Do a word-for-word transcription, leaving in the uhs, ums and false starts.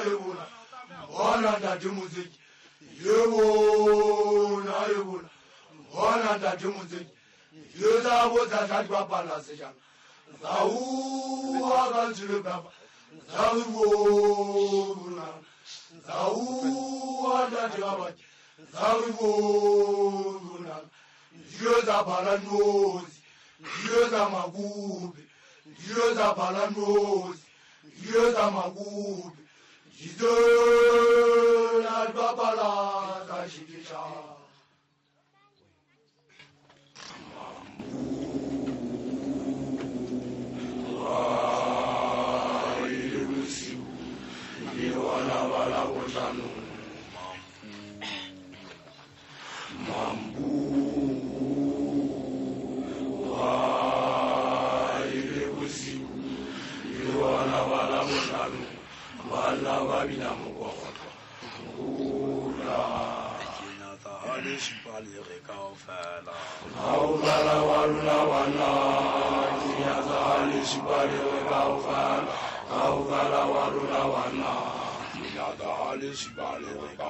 yebona bona ntate Moseki yebona yebona bona ntate Moseki yeza botsa tla twa pala sejana zawu akantsile baba zawubona zawu ntate baba zawubona yeza bala nozi yeza makube yeza bala nozi yeza makube yizela babala kashikisha Mambu waile usiku iwana wala mutanu wala wabina mukwakwatwa ula kinata alishipali rekawfala kaufala walula wana kinata alishipali rekawfala kaufala walula wana kinata alishipali rekawfala